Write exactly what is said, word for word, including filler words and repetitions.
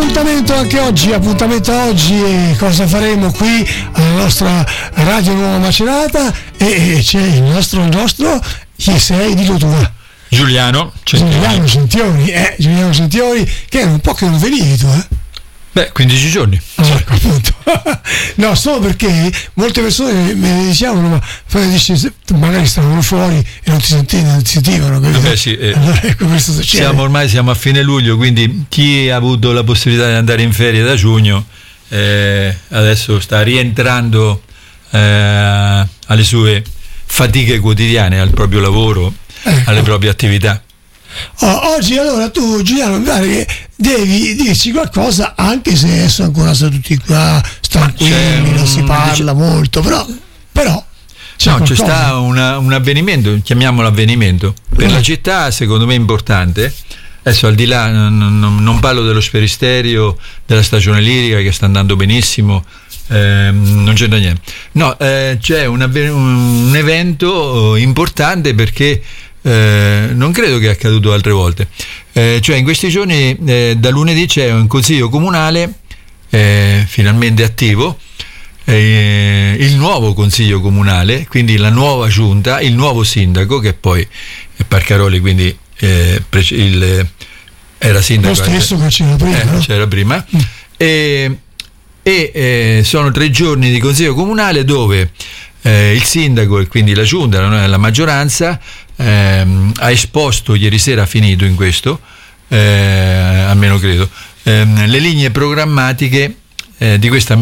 appuntamento anche oggi, appuntamento oggi e cosa faremo qui alla nostra Radio Nuova Macerata e, e c'è il nostro, il nostro, chi sei, dillo tu, va. Giuliano Centioni. Giuliano Centioni, eh, Giuliano Centioni, che era un po' che non venivi tu, eh? Beh, quindici giorni. Ah, ecco, appunto. No, solo perché molte persone me ne dicevano, ma poi dici, magari stavano fuori e non ti sentivano, non ti sentivano. Vabbè, sì, eh, allora, ecco, questo succede. Siamo ormai siamo a fine luglio, quindi chi ha avuto la possibilità di andare in ferie da giugno eh, adesso sta rientrando eh, alle sue fatiche quotidiane, al proprio lavoro, ecco, alle proprie attività. Oh, oggi allora tu, Giuliano, mi pare che devi dirci qualcosa, anche se adesso ancora sono tutti qua tranquilli, non si parla molto, però, però c'è no, qualcosa. C'è sta una, un avvenimento, chiamiamolo avvenimento, per eh. la città secondo me importante. Adesso al di là, non, non, non parlo dello Sferisterio, della stagione lirica che sta andando benissimo, eh, non c'è da niente. No, eh, c'è un, un evento importante perché Eh, non credo che è accaduto altre volte, eh, cioè in questi giorni eh, da lunedì c'è un consiglio comunale eh, finalmente attivo, eh, il nuovo consiglio comunale, quindi la nuova giunta, il nuovo sindaco che poi è Parcaroli, quindi eh, il, era sindaco lo stesso che c'era prima, eh, no? c'era prima mm. e, e eh, sono tre giorni di consiglio comunale dove eh, il sindaco e quindi la giunta, la, la maggioranza ehm, ha esposto ieri sera, finito in questo, eh, almeno credo, ehm, le linee programmatiche eh, di questa